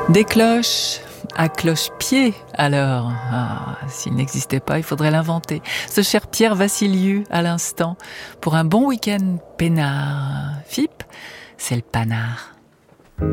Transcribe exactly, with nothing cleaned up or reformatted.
Des cloches à cloche-pied, alors. Ah, s'il n'existait pas, il faudrait l'inventer. Ce cher Pierre Vassiliou, à l'instant, pour un bon week-end peinard. F I P, c'est le panard.